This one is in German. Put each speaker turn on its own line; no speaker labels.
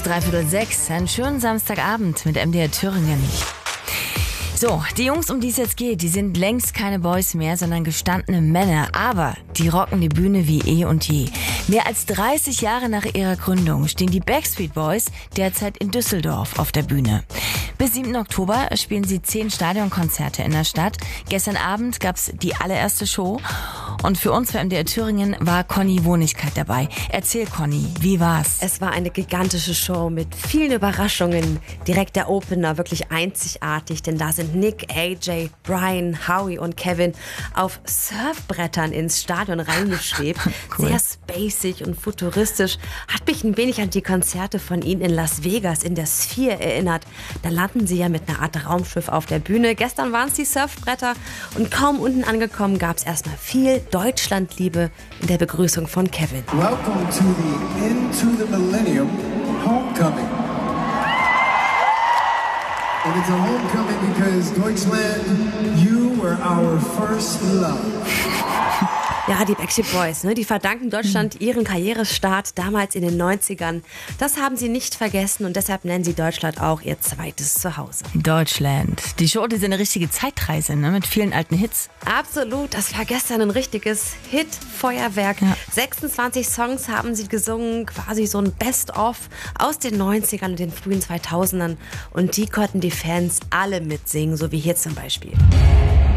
5:03, einen schönen Samstagabend mit MDR Thüringen. So, die Jungs, um die es jetzt geht, die sind längst keine Boys mehr, sondern gestandene Männer. Aber die rocken die Bühne wie eh und je. Mehr als 30 Jahre nach ihrer Gründung stehen die Backstreet Boys derzeit in Düsseldorf auf der Bühne. Bis 7. Oktober spielen sie 10 Stadionkonzerte in der Stadt. Gestern Abend gab's die allererste Show. Und für uns, für MDR Thüringen, war Conny Wohnigkeit dabei. Erzähl, Conny, wie war's?
Es war eine gigantische Show mit vielen Überraschungen. Direkt der Opener, wirklich einzigartig, denn da sind Nick, AJ, Brian, Howie und Kevin auf Surfbrettern ins Stadion reingeschwebt. Cool. Sehr spacig und futuristisch. Hat mich ein wenig an die Konzerte von ihnen in Las Vegas in der Sphere erinnert. Da landen sie ja mit einer Art Raumschiff auf der Bühne. Gestern waren es die Surfbretter und kaum unten angekommen gab es erstmal viel Deutschlandliebe in der Begrüßung von Kevin.
Welcome to the Into the Millennium Homecoming. And it's a homecoming because Deutschland, you were our first love.
Ja, die Backstreet Boys, die verdanken Deutschland ihren Karrierestart damals in den 90ern. Das haben sie nicht vergessen und deshalb nennen sie Deutschland auch ihr zweites Zuhause.
Deutschland. Die Show, die ist eine richtige Zeitreise, mit vielen alten Hits.
Absolut, das war gestern ein richtiges Hit-Feuerwerk. Ja. 26 Songs haben sie gesungen, quasi so ein Best-of aus den 90ern und den frühen 2000ern. Und die konnten die Fans alle mitsingen, so wie hier zum Beispiel.